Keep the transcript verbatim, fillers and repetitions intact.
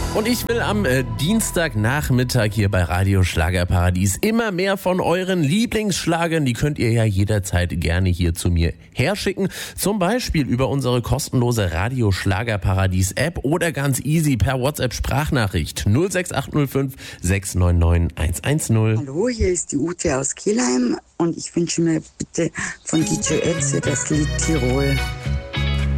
Und ich will am äh, Dienstagnachmittag hier bei Radio Schlagerparadies immer mehr von euren Lieblingsschlagern, die könnt ihr ja jederzeit gerne hier zu mir herschicken. Zum Beispiel über unsere kostenlose Radio Schlagerparadies App oder ganz easy per WhatsApp Sprachnachricht null sechs acht null fünf sechs neun neun eins eins null. Hallo, hier ist die Ute aus Kelheim und ich wünsche mir bitte von D J Etze das Lied Tirol.